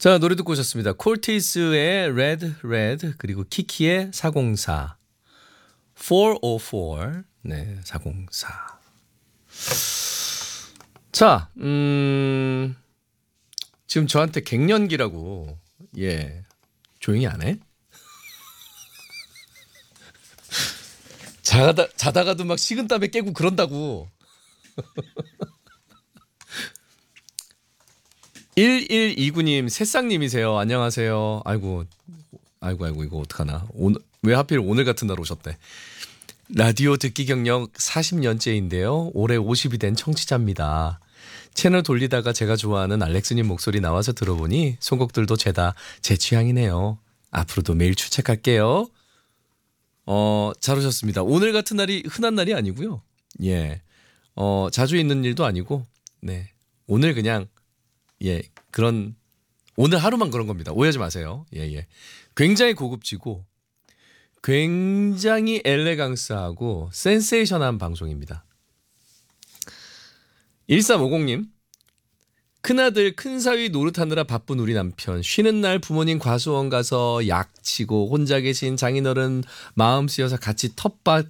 자, 노래 듣고 오셨습니다. 콜티스의 Red Red 그리고 키키의 404 404 네 404. 자, 지금 저한테 갱년기라고 조용히 안 해? 자다가도 막 식은땀에 깨고 그런다고. 1129님 새싹님이세요. 안녕하세요. 아이고 이거 어떡하나. 왜 하필 오늘 같은 날 오셨대. 라디오 듣기 경력 40년째인데요. 올해 50이 된 청취자입니다. 채널 돌리다가 제가 좋아하는 알렉스님 목소리 나와서 들어보니 선곡들도 죄다 제 취향이네요. 앞으로도 매일 출첵할게요. 잘 오셨습니다. 오늘 같은 날이 흔한 날이 아니고요. 자주 있는 일도 아니고, 네. 오늘 그냥, 그런, 오늘 하루만 그런 겁니다. 오해하지 마세요. 굉장히 고급지고, 굉장히 엘레강스하고 센세이션한 방송입니다. 1350님, 큰아들 큰사위 노릇하느라 바쁜 우리 남편, 쉬는 날 부모님 과수원 가서 약치고 혼자 계신 장인어른 마음 쓰여서 같이 텃밭